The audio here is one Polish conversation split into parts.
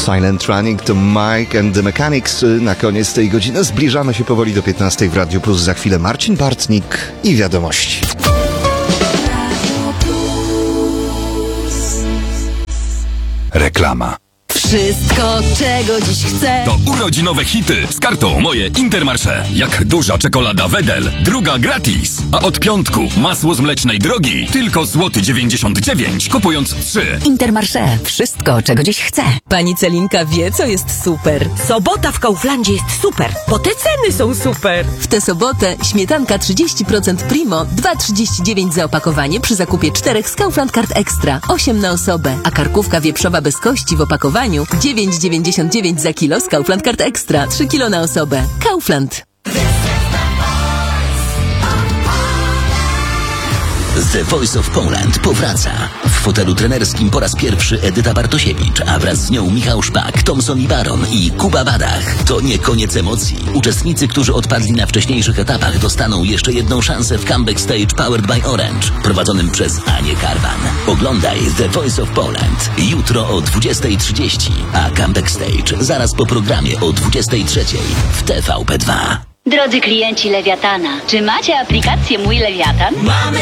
Silent Running to Mike and the Mechanics. Na koniec tej godziny zbliżamy się powoli do 15 w Radiu Plus. Za chwilę Marcin Bartnik i wiadomości. Reklama. Wszystko, czego dziś chcę. To urodzinowe hity z kartą Moje Intermarché. Jak duża czekolada Wedel, druga gratis. A od piątku masło z mlecznej drogi tylko złoty 99, kupując 3. Intermarché. Wszystko, czego dziś chcę. Pani Celinka wie, co jest super. Sobota w Kauflandzie jest super, bo te ceny są super. W tę sobotę śmietanka 30% Primo, 2,39 za opakowanie przy zakupie 4 z Kaufland Card Extra, 8 na osobę. A karkówka wieprzowa bez kości w opakowaniu 9,99 za kilo z Kaufland Card Extra, 3 kilo na osobę. Kaufland. The Voice of Poland powraca. W fotelu trenerskim po raz pierwszy Edyta Bartosiewicz, a wraz z nią Michał Szpak, Thomson i Baron i Kuba Badach. To nie koniec emocji. Uczestnicy, którzy odpadli na wcześniejszych etapach, dostaną jeszcze jedną szansę w Comeback Stage Powered by Orange, prowadzonym przez Anię Karwan. Oglądaj The Voice of Poland jutro o 20:30, a Comeback Stage zaraz po programie o 23:00 w TVP2. Drodzy klienci Lewiatana, czy macie aplikację Mój Lewiatan? Mamy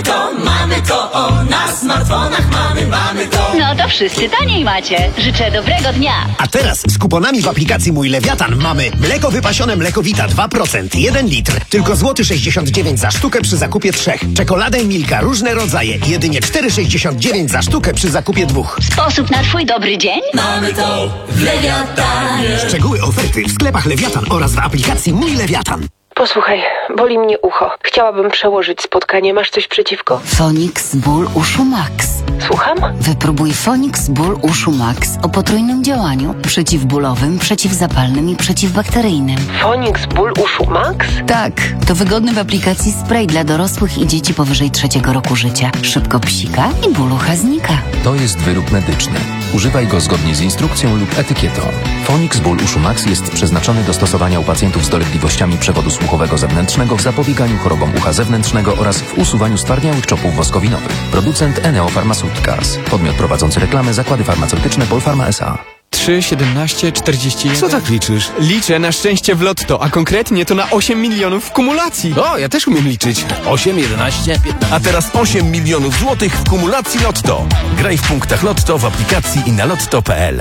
to, na smartfonach mamy to. No to wszyscy taniej macie. Życzę dobrego dnia. A teraz z kuponami w aplikacji Mój Lewiatan mamy mleko wypasione Mlekowita 2%, 1 litr, tylko złoty 69 za sztukę przy zakupie 3. Czekoladę Milka, różne rodzaje, jedynie 4,69 za sztukę przy zakupie 2. Sposób na twój dobry dzień? Mamy to w Lewiatanie. Szczegóły oferty w sklepach Lewiatan oraz w aplikacji Mój Lewiatan. Posłuchaj, boli mnie ucho. Chciałabym przełożyć spotkanie. Masz coś przeciwko? Fonix Ból Uszu Max. Słucham? Wypróbuj Fonix Ból Uszu Max o potrójnym działaniu. Przeciwbólowym, przeciwzapalnym i przeciwbakteryjnym. Fonix Ból Uszu Max? Tak, to wygodny w aplikacji spray dla dorosłych i dzieci powyżej 3 roku życia. Szybko psika i ból ucha znika. To jest wyrób medyczny. Używaj go zgodnie z instrukcją lub etykietą. Fonix Ból Uszu Max jest przeznaczony do stosowania u pacjentów z dolegliwościami przewodu słuchowego zewnętrznego w zapobieganiu chorobom ucha zewnętrznego oraz w usuwaniu stwardniałych czopów woskowinowych. Producent Eneo Pharmaceuticals. Podmiot prowadzący reklamę Zakłady Farmaceutyczne Polpharma S.A. 3, 17, 41... Co tak liczysz? Liczę na szczęście w lotto, a konkretnie to na 8 milionów w kumulacji. O, ja też umiem liczyć. 8, 11, 15... A teraz 8 milionów złotych w kumulacji Lotto. Graj w punktach Lotto w aplikacji i na lotto.pl.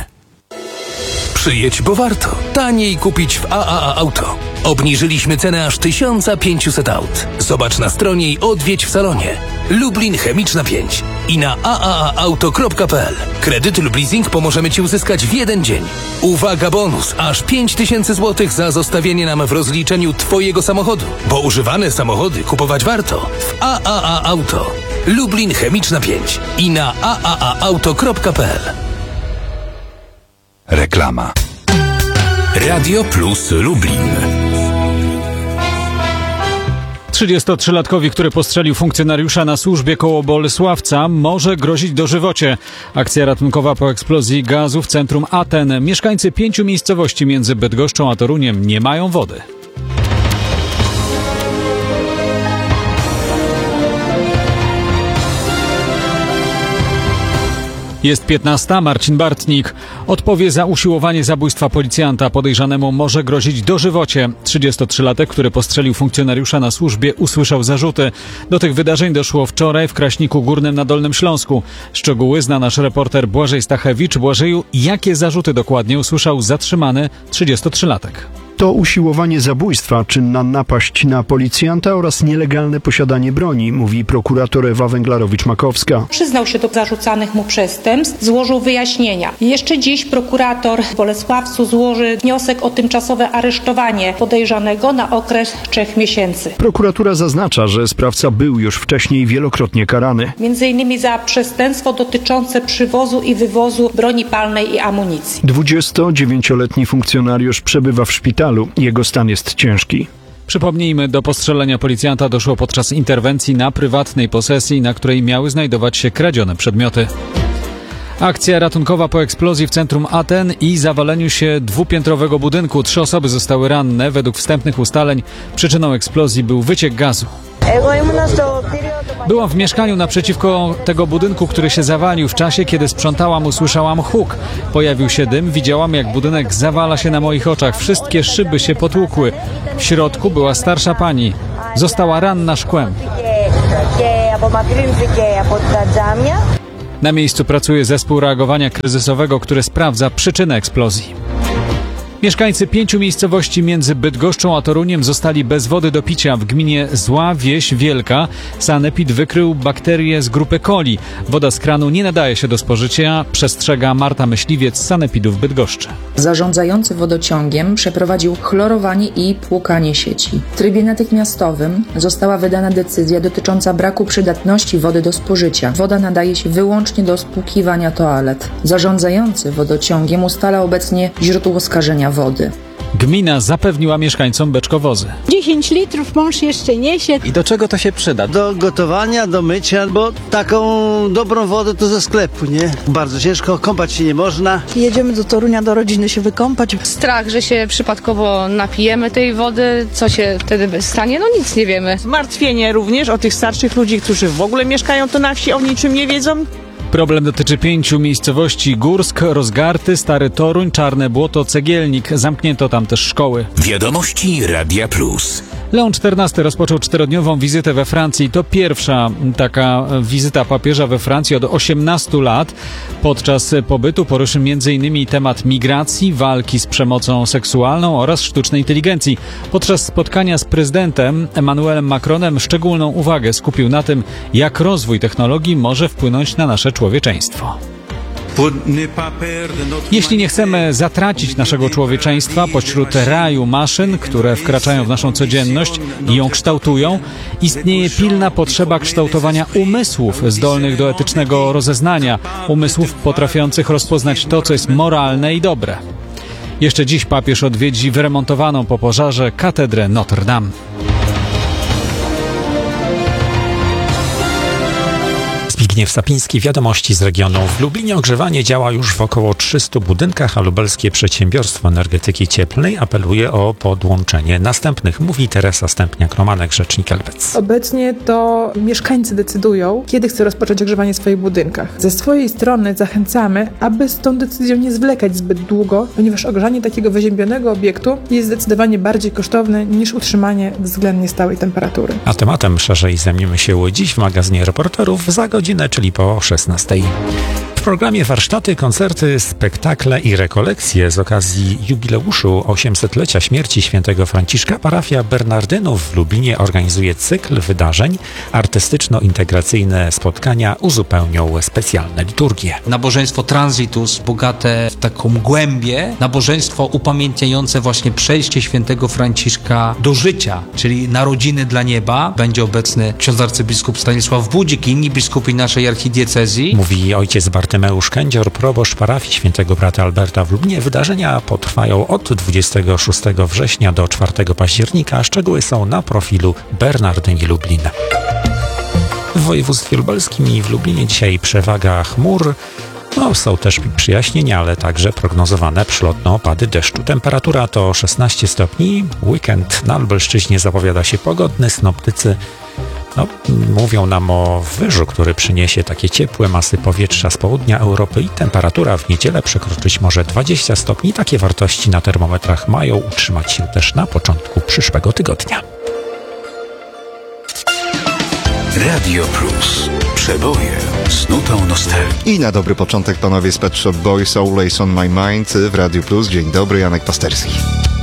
Przyjedź, bo warto. Taniej kupić w AAA Auto. Obniżyliśmy cenę aż 1500 aut. Zobacz na stronie i odwiedź w salonie. Lublin Chemiczna 5 i na aaauto.pl. Kredyt lub leasing pomożemy Ci uzyskać w jeden dzień. Uwaga, bonus, aż 5000 zł za zostawienie nam w rozliczeniu Twojego samochodu. Bo używane samochody kupować warto w AAA Auto. Lublin Chemiczna 5 i na aaauto.pl. Reklama. Radio Plus Lublin. 33-latkowi, który postrzelił funkcjonariusza na służbie koło Bolesławca, może grozić dożywocie. Akcja ratunkowa po eksplozji gazu w centrum Aten. Mieszkańcy 5 miejscowości między Bydgoszczą a Toruniem nie mają wody. Jest 15. Marcin Bartnik. Odpowie za usiłowanie zabójstwa policjanta. Podejrzanemu może grozić dożywocie. 33-latek, który postrzelił funkcjonariusza na służbie, usłyszał zarzuty. Do tych wydarzeń doszło wczoraj w Kraśniku Górnym na Dolnym Śląsku. Szczegóły zna nasz reporter Błażej Stachewicz. Błażeju, jakie zarzuty dokładnie usłyszał zatrzymany 33-latek? To usiłowanie zabójstwa, czynna napaść na policjanta oraz nielegalne posiadanie broni, mówi prokurator Ewa Węglarowicz-Makowska. Przyznał się do zarzucanych mu przestępstw, złożył wyjaśnienia. Jeszcze dziś prokurator w Bolesławcu złoży wniosek o tymczasowe aresztowanie podejrzanego na okres 3 miesięcy. Prokuratura zaznacza, że sprawca był już wcześniej wielokrotnie karany. M.in. za przestępstwo dotyczące przywozu i wywozu broni palnej i amunicji. 29-letni funkcjonariusz przebywa w szpitalu. Jego stan jest ciężki. Przypomnijmy, do postrzelenia policjanta doszło podczas interwencji na prywatnej posesji, na której miały znajdować się kradzione przedmioty. Akcja ratunkowa po eksplozji w centrum Aten i zawaleniu się dwupiętrowego budynku. 3 osoby zostały ranne. Według wstępnych ustaleń przyczyną eksplozji był wyciek gazu. Byłam w mieszkaniu naprzeciwko tego budynku, który się zawalił. W czasie, kiedy sprzątałam, usłyszałam huk. Pojawił się dym, widziałam, jak budynek zawala się na moich oczach. Wszystkie szyby się potłukły. W środku była starsza pani. Została ranna szkłem. Na miejscu pracuje zespół reagowania kryzysowego, który sprawdza przyczynę eksplozji. Mieszkańcy 5 miejscowości między Bydgoszczą a Toruniem zostali bez wody do picia. W gminie Zła Wieś Wielka sanepid wykrył bakterie z grupy coli. Woda z kranu nie nadaje się do spożycia, przestrzega Marta Myśliwiec z sanepidu w Bydgoszczy. Zarządzający wodociągiem przeprowadził chlorowanie i płukanie sieci. W trybie natychmiastowym została wydana decyzja dotycząca braku przydatności wody do spożycia. Woda nadaje się wyłącznie do spłukiwania toalet. Zarządzający wodociągiem ustala obecnie źródło skażenia wody. Gmina zapewniła mieszkańcom beczkowozy. 10 litrów mąż jeszcze niesie. I do czego to się przyda? Do gotowania, do mycia, bo taką dobrą wodę to ze sklepu, nie? Bardzo ciężko, kąpać się nie można. Jedziemy do Torunia do rodziny się wykąpać. Strach, że się przypadkowo napijemy tej wody, co się wtedy stanie, no nic nie wiemy. Zmartwienie również o tych starszych ludzi, którzy w ogóle mieszkają tu na wsi, o niczym nie wiedzą. Problem dotyczy 5 miejscowości: Górsk, Rozgarty, Stary Toruń, Czarne Błoto, Cegielnik. Zamknięto tam też szkoły. Wiadomości Radia Plus. Leon XIV rozpoczął 4-dniową wizytę we Francji. To pierwsza taka wizyta papieża we Francji od 18 lat. Podczas pobytu poruszył m.in. temat migracji, walki z przemocą seksualną oraz sztucznej inteligencji. Podczas spotkania z prezydentem Emmanuelem Macronem szczególną uwagę skupił na tym, jak rozwój technologii może wpłynąć na nasze człowieczeństwo. Jeśli nie chcemy zatracić naszego człowieczeństwa pośród raju maszyn, które wkraczają w naszą codzienność i ją kształtują, istnieje pilna potrzeba kształtowania umysłów zdolnych do etycznego rozeznania, umysłów potrafiących rozpoznać to, co jest moralne i dobre. Jeszcze dziś papież odwiedzi wyremontowaną po pożarze katedrę Notre Dame. Zbigniew Sapiński, wiadomości z regionu. W Lublinie ogrzewanie działa już w około 300 budynkach, a lubelskie przedsiębiorstwo energetyki cieplnej apeluje o podłączenie następnych, mówi Teresa Stępniak-Romanek, rzecznik LPC. Obecnie to mieszkańcy decydują, kiedy chcą rozpocząć ogrzewanie w swoich budynkach. Ze swojej strony zachęcamy, aby z tą decyzją nie zwlekać zbyt długo, ponieważ ogrzanie takiego wyziębionego obiektu jest zdecydowanie bardziej kosztowne niż utrzymanie względnie stałej temperatury. A tematem szerzej zajmiemy się dziś w magazynie Reporterów za godzinę, czyli po 16:00. W programie warsztaty, koncerty, spektakle i rekolekcje z okazji jubileuszu 800-lecia śmierci świętego Franciszka parafia Bernardynów w Lublinie organizuje cykl wydarzeń. Artystyczno-integracyjne spotkania uzupełnią specjalne liturgie. Nabożeństwo Transitus, bogate w taką głębię, nabożeństwo upamiętniające właśnie przejście świętego Franciszka do życia, czyli narodziny dla nieba. Będzie obecny ksiądz arcybiskup Stanisław Budzik i inni biskupi naszej archidiecezji. Mówi ojciec Bartymeusz Kędzior, proboszcz parafii świętego brata Alberta w Lublinie. Wydarzenia potrwają od 26 września do 4 października. Szczegóły są na profilu Bernardyni Lublin. W województwie lubelskim i w Lublinie dzisiaj przewaga chmur. Są też przyjaśnienia, ale także prognozowane przelotne opady deszczu. Temperatura to 16 stopni. Weekend na Lubelszczyźnie zapowiada się pogodny. Synoptycy mówią nam o wyżu, który przyniesie takie ciepłe masy powietrza z południa Europy i temperatura w niedzielę przekroczyć może 20 stopni. Takie wartości na termometrach mają utrzymać się też na początku przyszłego tygodnia. Radio Plus. Przeboje z nutą nostalgii. I na dobry początek panowie z Pet Shop Boys, Always on My Mind w Radio Plus. Dzień dobry, Janek Pasterski.